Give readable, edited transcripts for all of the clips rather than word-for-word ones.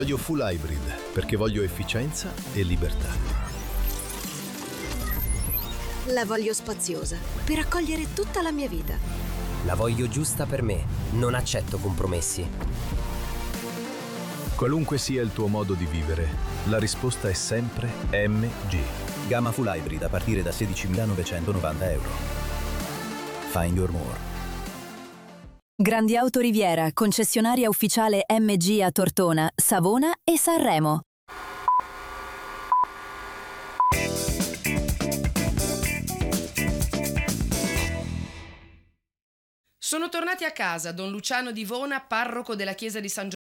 Voglio full hybrid perché voglio efficienza e libertà. La voglio spaziosa per accogliere tutta la mia vita. La voglio giusta per me, non accetto compromessi. Qualunque sia il tuo modo di vivere, la risposta è sempre MG. Gamma full hybrid a partire da 16.990 euro. Find your more. Grandi Auto Riviera, concessionaria ufficiale MG a Tortona, Savona e Sanremo. Sono tornati a casa Don Luciano di Vona, parroco della chiesa di San Giovanni,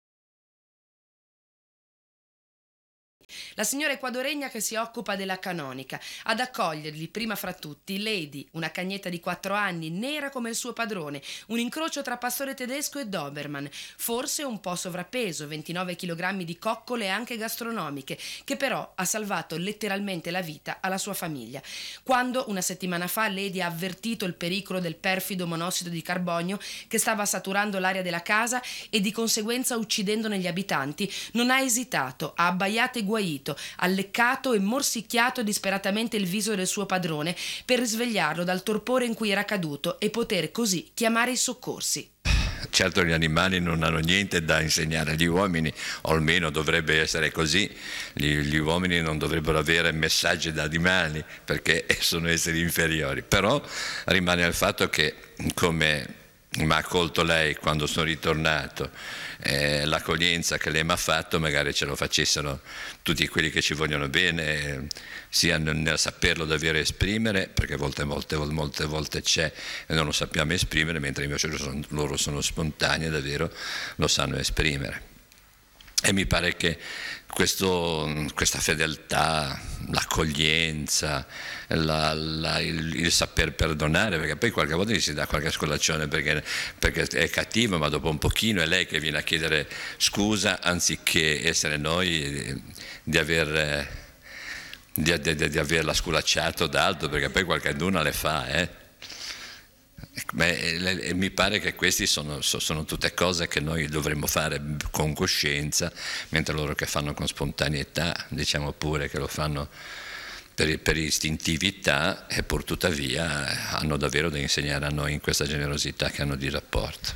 la signora equadoregna che si occupa della canonica. Ad accoglierli, prima fra tutti, Lady, una cagnetta di 4 anni, nera come il suo padrone, un incrocio tra pastore tedesco e Doberman, forse un po' sovrappeso, 29 kg di coccole anche gastronomiche, che però ha salvato letteralmente la vita alla sua famiglia. Quando, una settimana fa, Lady ha avvertito il pericolo del perfido monossido di carbonio che stava saturando l'aria della casa e di conseguenza uccidendone gli abitanti, non ha esitato, ha abbaiato e guaito, ha leccato e morsicchiato disperatamente il viso del suo padrone per risvegliarlo dal torpore in cui era caduto e poter così chiamare i soccorsi. Certo, gli animali non hanno niente da insegnare agli uomini, o almeno dovrebbe essere così. Gli uomini non dovrebbero avere messaggi da animali perché sono esseri inferiori, però rimane il fatto che, come mi ha accolto lei quando sono ritornato, l'accoglienza che lei mi ha fatto, magari ce lo facessero tutti quelli che ci vogliono bene, sia nel saperlo davvero esprimere, perché molte volte c'è e non lo sappiamo esprimere, mentre invece loro sono spontanei, davvero lo sanno esprimere. E mi pare che questa fedeltà, l'accoglienza, il saper perdonare, perché poi qualche volta gli si dà qualche scolaccione perché è cattivo, ma dopo un pochino è lei che viene a chiedere scusa anziché essere noi di averla sculacciato d'altro, perché poi qualcuna le fa, mi pare che queste sono tutte cose che noi dovremmo fare con coscienza, mentre loro che fanno con spontaneità, diciamo pure che lo fanno per istintività, e pur tuttavia hanno davvero da insegnare a noi in questa generosità che hanno di rapporto.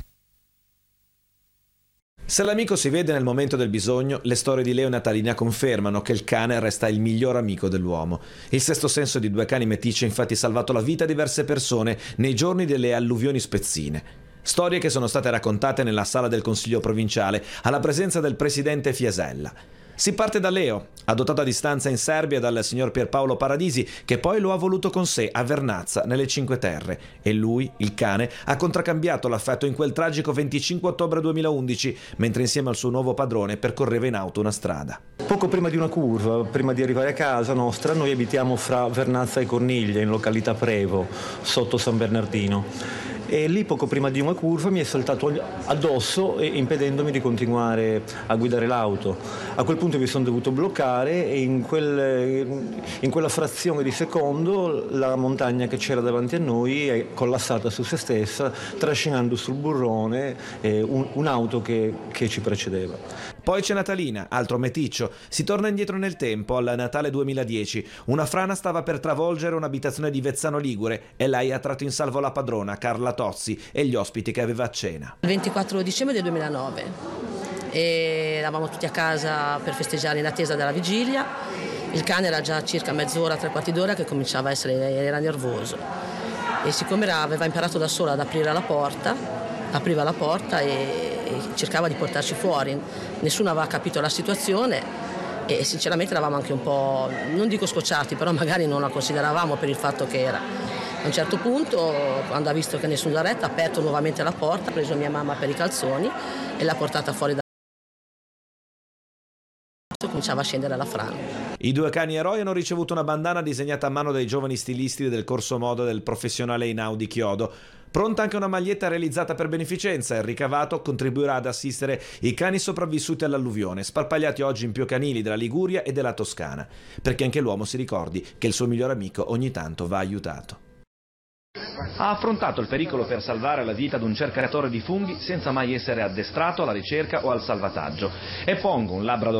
Se l'amico si vede nel momento del bisogno, le storie di Leo e Natalina confermano che il cane resta il miglior amico dell'uomo. Il sesto senso di 2 cani meticci ha infatti salvato la vita a diverse persone nei giorni delle alluvioni spezzine. Storie che sono state raccontate nella sala del Consiglio provinciale, alla presenza del presidente Fiasella. Si parte da Leo, adottato a distanza in Serbia dal signor Pierpaolo Paradisi, che poi lo ha voluto con sé a Vernazza, nelle Cinque Terre, e lui, il cane, ha contraccambiato l'affetto in quel tragico 25 ottobre 2011, mentre insieme al suo nuovo padrone percorreva in auto una strada. Poco prima di una curva, prima di arrivare a casa nostra, noi abitiamo fra Vernazza e Corniglia, in località Prevo, sotto San Bernardino. E lì poco prima di una curva mi è saltato addosso impedendomi di continuare a guidare l'auto. A quel punto mi sono dovuto bloccare e in quella frazione di secondo la montagna che c'era davanti a noi è collassata su se stessa, trascinando sul burrone un'auto che ci precedeva. Poi c'è Natalina, altro meticcio. Si torna indietro nel tempo, al Natale 2010. Una frana stava per travolgere un'abitazione di Vezzano Ligure e lei ha tratto in salvo la padrona, Carla Tozzi, e gli ospiti che aveva a cena. Il 24 dicembre del 2009 e eravamo tutti a casa per festeggiare in attesa della vigilia. Il cane era già circa mezz'ora, 3/4 d'ora che cominciava a era nervoso, e siccome aveva imparato da sola ad aprire la porta, apriva la porta e cercava di portarci fuori. Nessuno aveva capito la situazione e sinceramente eravamo anche un po', non dico scocciati, però magari non la consideravamo per il fatto che era. A un certo punto, quando ha visto che nessuno l'ha retta, ha aperto nuovamente la porta, ha preso mia mamma per i calzoni e l'ha portata fuori cominciava a scendere la frana. I 2 cani eroi hanno ricevuto una bandana disegnata a mano dai giovani stilisti del corso moda del professionale Inau di Chiodo. Pronta anche una maglietta realizzata per beneficenza, e il ricavato contribuirà ad assistere i cani sopravvissuti all'alluvione, sparpagliati oggi in più canili della Liguria e della Toscana, perché anche l'uomo si ricordi che il suo miglior amico ogni tanto va aiutato. Ha affrontato il pericolo per salvare la vita ad un cercatore di funghi senza mai essere addestrato alla ricerca o al salvataggio. E Pongo, un labrador